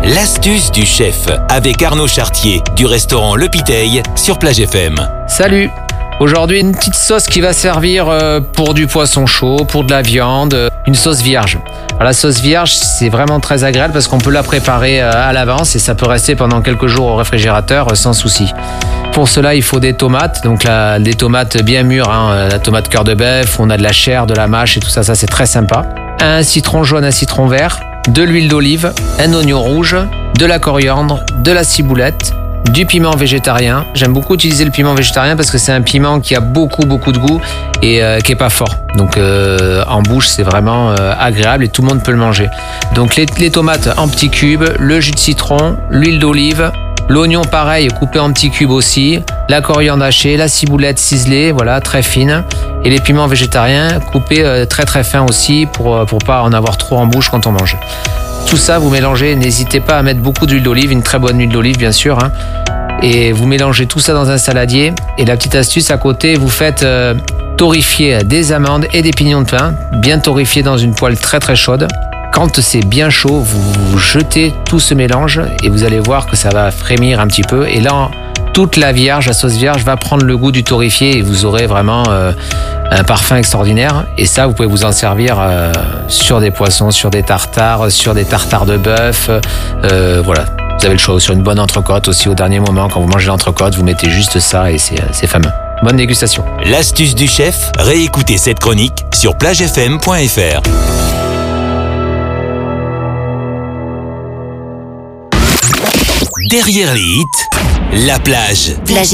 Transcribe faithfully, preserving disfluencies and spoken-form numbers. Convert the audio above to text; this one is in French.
L'astuce du chef avec Arnaud Chartier du restaurant Le Piteil sur Plage F M. Salut! Aujourd'hui, une petite sauce qui va servir pour du poisson chaud, pour de la viande, une sauce vierge. Alors, la sauce vierge, c'est vraiment très agréable parce qu'on peut la préparer à l'avance et ça peut rester pendant quelques jours au réfrigérateur sans souci. Pour cela, il faut des tomates, donc la, des tomates bien mûres, hein, la tomate cœur de bœuf, on a de la chair, de la mâche et tout ça, ça c'est très sympa. Un citron jaune, un citron vert, de l'huile d'olive, un oignon rouge, de la coriandre, de la ciboulette, du piment végétarien. J'aime beaucoup utiliser le piment végétarien parce que c'est un piment qui a beaucoup beaucoup de goût et euh, qui est pas fort. Donc euh, en bouche c'est vraiment euh, agréable et tout le monde peut le manger. Donc les, les tomates en petits cubes, le jus de citron, l'huile d'olive, l'oignon pareil coupé en petits cubes aussi, la coriandre hachée, la ciboulette ciselée, voilà très fine, et les piments végétariens coupés euh, très très fins aussi pour pour pas en avoir trop en bouche quand on mange. Tout ça, vous mélangez, n'hésitez pas à mettre beaucoup d'huile d'olive, une très bonne huile d'olive bien sûr, hein, et vous mélangez tout ça dans un saladier. Et la petite astuce à côté, vous faites euh, torréfier des amandes et des pignons de pain, bien torréfiés dans une poêle très très chaude. Quand c'est bien chaud, vous, vous jetez tout ce mélange et vous allez voir que ça va frémir un petit peu. Et là, toute la vierge, la sauce vierge va prendre le goût du torréfié et vous aurez vraiment euh, un parfum extraordinaire. Et ça, vous pouvez vous en servir euh, sur des poissons, sur des tartares, sur des tartares de bœuf. Euh, voilà, vous avez le choix. Sur une bonne entrecôte aussi au dernier moment, quand vous mangez l'entrecôte, vous mettez juste ça et c'est, c'est fameux. Bonne dégustation. L'astuce du chef, réécoutez cette chronique sur plage f m point f r. Derrière les hits, la plage. Plage